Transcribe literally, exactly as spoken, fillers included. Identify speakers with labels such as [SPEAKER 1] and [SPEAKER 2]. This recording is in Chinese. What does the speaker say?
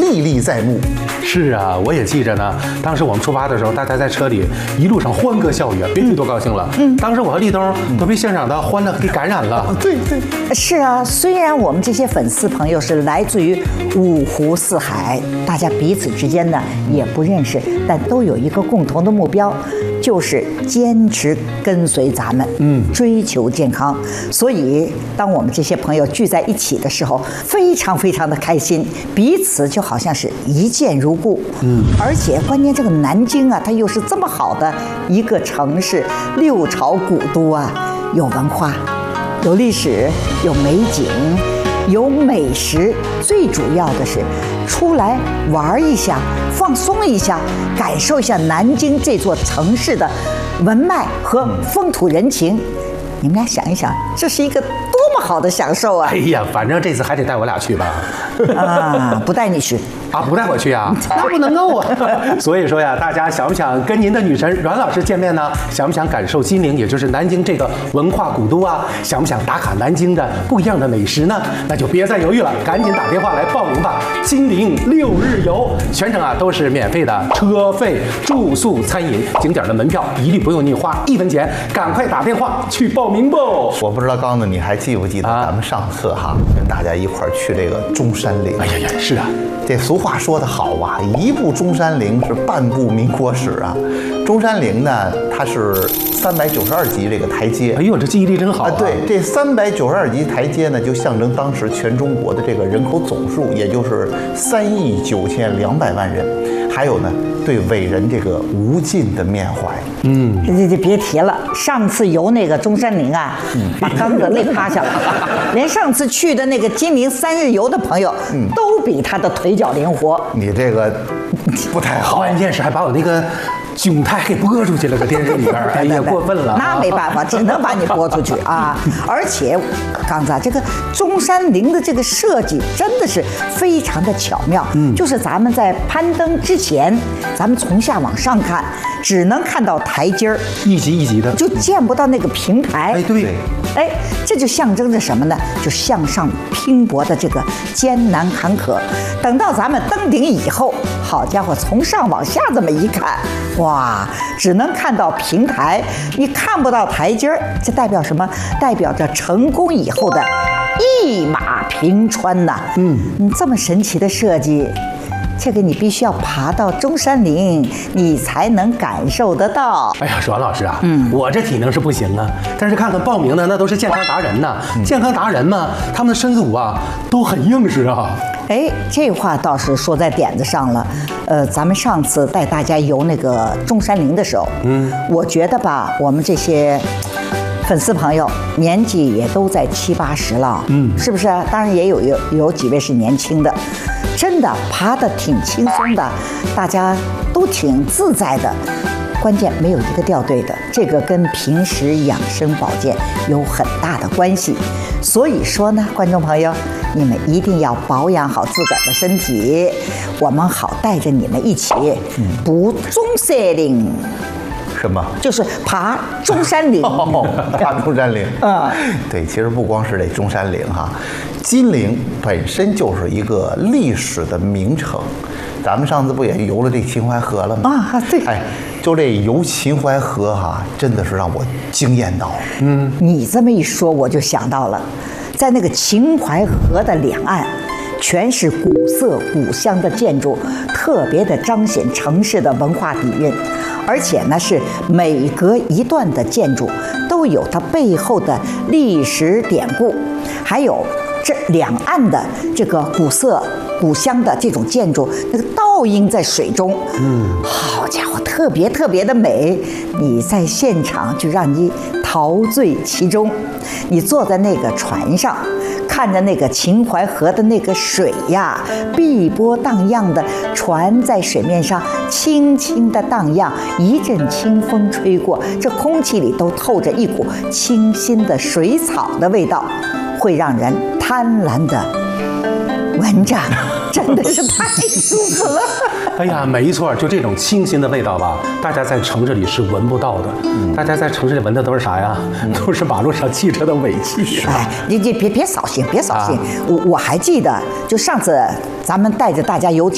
[SPEAKER 1] 历历在目。
[SPEAKER 2] 是啊，我也记着呢。当时我们出发的时候，大家在车里一路上欢歌笑语，别提多高兴了。嗯，当时我和立冬都被现场的欢乐给感染了。
[SPEAKER 1] 对对，
[SPEAKER 3] 是啊，虽然我们这些粉丝朋友是来自于五湖四海，大家彼此之间呢也不认识，但都有一个共同的目标，就是坚持跟随咱们，嗯，追求健康。所以，当我们这些朋友聚在一起的时候，非常非常的开心，彼此就好像是一见如故。嗯，而且关键这个南京啊，它又是这么好的一个城市，六朝古都啊，有文化，有历史，有美景，有美食，最主要的是出来玩一下，放松一下，感受一下南京这座城市的文脉和风土人情。你们俩想一想，这是一个多么好的享受啊！
[SPEAKER 2] 哎呀，反正这次还得带我俩去吧。
[SPEAKER 3] 啊，不带你去
[SPEAKER 2] 啊，不带我去啊，那不能够啊。所以说呀，大家想不想跟您的女神阮老师见面呢？想不想感受金陵，也就是南京这个文化古都啊？想不想打卡南京的不一样的美食呢？那就别再犹豫了，赶紧打电话来报名吧！金陵六日游，全程啊都是免费的，车费、住宿、餐饮、景点的门票一律不用你花一分钱，赶快打电话去报名吧！
[SPEAKER 1] 我不知道刚子你还记不记得咱们上次哈、啊、跟大家一块儿去这个中山陵？
[SPEAKER 2] 哎呀呀，是啊。
[SPEAKER 1] 这俗话说得好啊，一部中山陵是半部民国史啊。中山陵呢，它是三百九十二级这个台阶。
[SPEAKER 2] 哎呦，这记忆力真好啊！
[SPEAKER 1] 对，这三百九十二级台阶呢，就象征当时全中国的这个人口总数，也就是三亿九千两百万人。还有呢，对伟人这个无尽的缅怀。
[SPEAKER 3] 嗯，这这别提了，上次游那个中山陵啊，把刚子累趴下了。连上次去的那个金陵三日游的朋友，嗯，都比他的腿脚灵活。
[SPEAKER 1] 你这个不太好，
[SPEAKER 2] 关键是还把我那个囧态给播出去了，搁电视里边，哎呀，过分了。
[SPEAKER 3] 那没办法，只能把你播出去啊！而且，刚子这个中山陵的这个设计真的是非常的巧妙。嗯，就是咱们在攀登之前，咱们从下往上看，只能看到台阶儿，
[SPEAKER 2] 一级一级的，
[SPEAKER 3] 就见不到那个平台。
[SPEAKER 2] 哎，对，
[SPEAKER 3] 哎，这就象征着什么呢？就向上拼搏的这个艰难坎坷。等到咱们登顶以后，好家伙，从上往下这么一看，哇，只能看到平台，你看不到台阶儿，这代表什么？代表着成功以后的一马平川呐！嗯，你这么神奇的设计，这个你必须要爬到中山陵，你才能感受得到。
[SPEAKER 2] 哎呀，阮老师啊，嗯，我这体能是不行啊，但是看看报名的那都是健康达人呐，嗯、健康达人嘛，他们的身骨啊都很硬实啊。
[SPEAKER 3] 哎，这话倒是说在点子上了。呃，咱们上次带大家游那个中山陵的时候，嗯，我觉得吧，我们这些粉丝朋友年纪也都在七八十了，嗯，是不是啊？当然也有有有几位是年轻的，真的爬得挺轻松的，大家都挺自在的。关键没有一个掉队的，这个跟平时养生保健有很大的关系。所以说呢，观众朋友，你们一定要保养好自个儿的身体，我们好带着你们一起读中山陵。
[SPEAKER 1] 什么？
[SPEAKER 3] 就是爬中山陵。
[SPEAKER 1] 哦、爬中山陵。嗯，对，其实不光是这中山陵哈，金陵本身就是一个历史的名城。咱们上次不也游了这秦淮河了吗？
[SPEAKER 3] 啊，对。
[SPEAKER 1] 哎，就这游秦淮河哈，真的是让我惊艳到了。
[SPEAKER 3] 嗯，你这么一说，我就想到了，在那个秦淮河的两岸，全是古色古香的建筑，特别的彰显城市的文化底蕴。而且呢，是每隔一段的建筑都有它背后的历史典故，还有这两岸的这个古色古香的这种建筑，那个倒映在水中，嗯，好家伙，特别特别的美。你在现场就让你陶醉其中，你坐在那个船上，看着那个秦淮河的那个水呀，碧波荡漾的船在水面上轻轻的荡漾，一阵清风吹过，这空气里都透着一股清新的水草的味道，会让人贪婪的闻着，真的是太舒服了。
[SPEAKER 2] 哎呀，没错，就这种清新的味道吧，大家在城市里是闻不到的。嗯、大家在城市里闻的都是啥呀？嗯、都是马路上汽车的尾气。
[SPEAKER 3] 哎，你你别别扫兴，别扫兴。啊、我我还记得，就上次咱们带着大家游